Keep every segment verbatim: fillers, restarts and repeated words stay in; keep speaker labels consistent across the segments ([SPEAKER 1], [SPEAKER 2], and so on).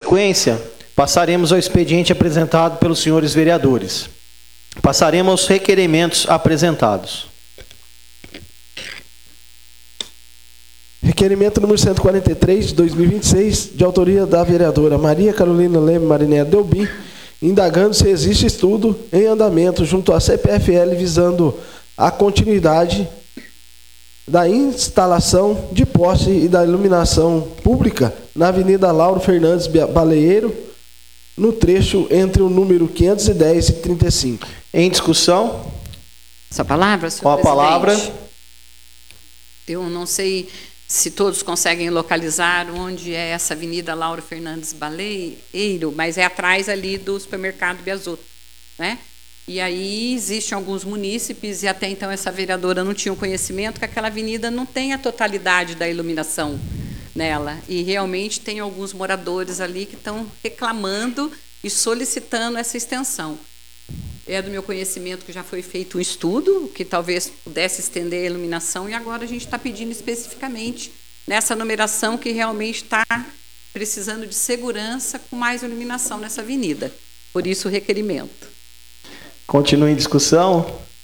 [SPEAKER 1] sequência, passaremos ao expediente apresentado pelos senhores vereadores. Passaremos aos requerimentos apresentados.
[SPEAKER 2] Requerimento número cento e quarenta e três, de dois mil e vinte e seis, de autoria da vereadora Maria Carolina Leme Mariné Delbim, indagando se existe estudo em andamento junto à C P F L visando a continuidade da instalação de poste e da iluminação pública na Avenida Lauro Fernandes Baleeiro, no trecho entre o número quinhentos e dez e trinta e cinco.
[SPEAKER 1] Em discussão?
[SPEAKER 3] Essa palavra, senhor
[SPEAKER 1] Com a
[SPEAKER 3] presidente.
[SPEAKER 1] palavra.
[SPEAKER 3] Eu não sei se todos conseguem localizar onde é essa Avenida Lauro Fernandes Baleeiro, mas é atrás ali do supermercado Biasotto, né? E aí existem alguns munícipes, e até então essa vereadora não tinha um conhecimento que aquela avenida não tem a totalidade da iluminação nela. E realmente tem alguns moradores ali que estão reclamando e solicitando essa extensão. É do meu conhecimento que já foi feito um estudo que talvez pudesse estender a iluminação, e agora a gente está pedindo especificamente nessa numeração que realmente está precisando de segurança com mais iluminação nessa avenida. Por isso o requerimento.
[SPEAKER 1] Continue em discussão.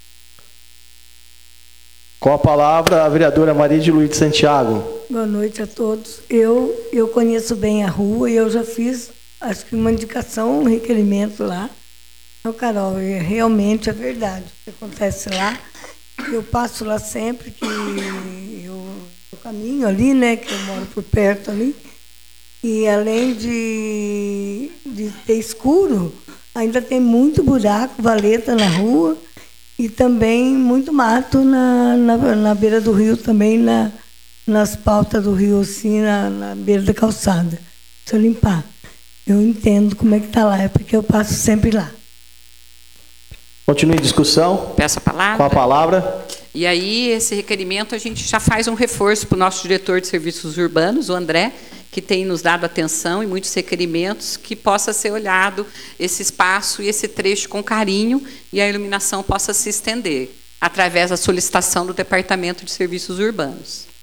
[SPEAKER 1] Com a palavra, a vereadora Maria de Luiz de Santiago.
[SPEAKER 4] Boa noite a todos. Eu, eu conheço bem a rua e eu já fiz, acho que uma indicação, um requerimento lá. Então, Carol, é, realmente é verdade o que acontece lá. Eu passo lá sempre que eu, eu caminho ali, né, que eu moro por perto ali. E além de, de ter escuro, ainda tem muito buraco, valeta na rua e também muito mato na, na, na beira do rio, também na, nas pautas do rio, assim, na, na beira da calçada. Deixa eu limpar. Eu entendo como é que está lá, é porque eu passo sempre lá.
[SPEAKER 1] Continue em discussão.
[SPEAKER 3] Peço a palavra.
[SPEAKER 1] Com a palavra.
[SPEAKER 3] E aí, esse requerimento, a gente já faz um reforço para o nosso diretor de serviços urbanos, o André, que tem nos dado atenção e muitos requerimentos, que possa ser olhado esse espaço e esse trecho com carinho e a iluminação possa se estender, através da solicitação do Departamento de Serviços Urbanos.